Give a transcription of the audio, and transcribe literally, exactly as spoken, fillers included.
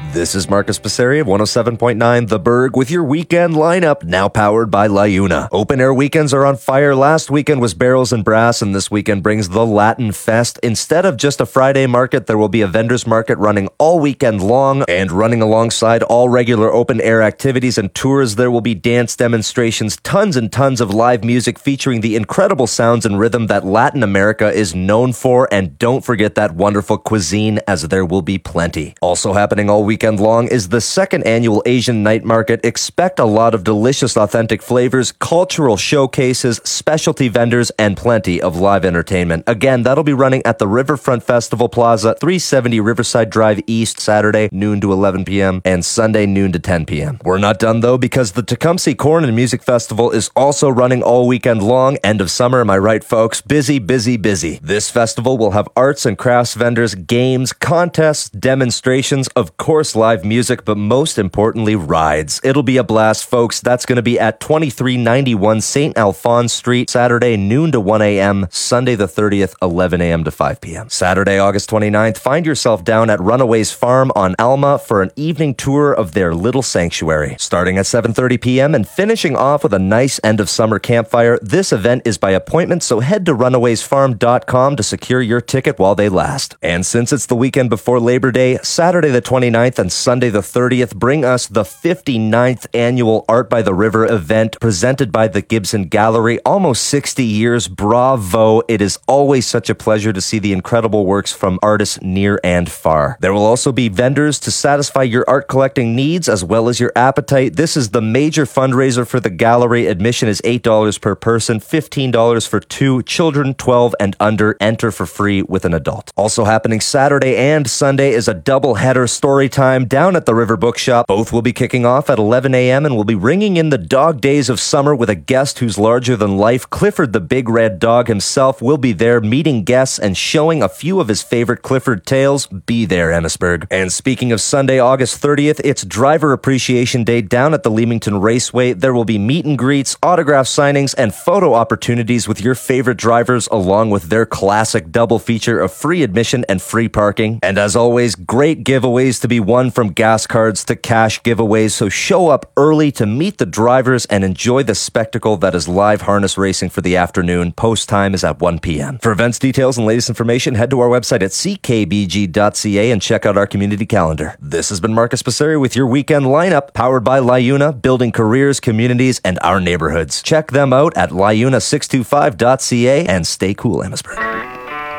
This is Marcus Passeri of one oh seven point nine The Berg with your weekend lineup, now powered by LiUNA. Open air weekends are on fire. Last weekend was Barrels and Brass, and this weekend brings the Latin Fest. Instead of just a Friday market, there will be a vendors market running all weekend long, and running alongside all regular open air activities and tours, there will be dance demonstrations, tons and tons of live music featuring the incredible sounds and rhythm that Latin America is known for, and don't forget that wonderful cuisine, as there will be plenty. Also happening all weekend long is the second annual Asian Night Market. Expect a lot of delicious, authentic flavors, cultural showcases, specialty vendors, and plenty of live entertainment. Again, that'll be running at the Riverfront Festival Plaza, three seventy Riverside Drive East, Saturday, noon to eleven p.m., and Sunday, noon to ten p.m. We're not done, though, because the Tecumseh Corn and Music Festival is also running all weekend long. End of summer, am I right, folks? Busy, busy, busy. This festival will have arts and crafts vendors, games, contests, demonstrations, of course, live music, but most importantly, rides. It'll be a blast, folks. That's going to be at twenty-three ninety-one Saint Alphonse Street, Saturday, noon to one a.m., Sunday the thirtieth, eleven a.m. to five p.m. Saturday, August twenty-ninth, find yourself down at Runaways Farm on Alma for an evening tour of their little sanctuary. Starting at seven thirty p.m. and finishing off with a nice end-of-summer campfire, this event is by appointment, so head to runaways farm dot com to secure your ticket while they last. And since it's the weekend before Labor Day, Saturday the twenty-ninth and Sunday the thirtieth bring us the fifty-ninth annual Art by the River event presented by the Gibson Gallery. Almost sixty years. Bravo. It is always such a pleasure to see the incredible works from artists near and far. There will also be vendors to satisfy your art collecting needs as well as your appetite. This is the major fundraiser for the gallery. Admission is eight dollars per person, fifteen dollars for two, children twelve and under. Enter for free with an adult. Also happening Saturday and Sunday is a double header story time down at the River Bookshop. Both will be kicking off at eleven a.m. and will be ringing in the dog days of summer with a guest who's larger than life. Clifford the Big Red Dog himself will be there meeting guests and showing a few of his favorite Clifford tales. Be there, Emmisburg. And speaking of Sunday, August thirtieth, it's Driver Appreciation Day down at the Leamington Raceway. There will be meet and greets, autograph signings, and photo opportunities with your favorite drivers, along with their classic double feature of free admission and free parking. And as always, great giveaways to be won, from gas cards to cash giveaways, so show up early to meet the drivers and enjoy the spectacle that is live harness racing for the afternoon. Post time is at one p.m. For events details and latest information, head to our website at c k b g dot c a and check out our community calendar. This has been Marcus Passeri with your weekend lineup, powered by LiUNA, building careers, communities, and our neighborhoods. Check them out at liuna six two five dot c a and stay cool, Emmisburg.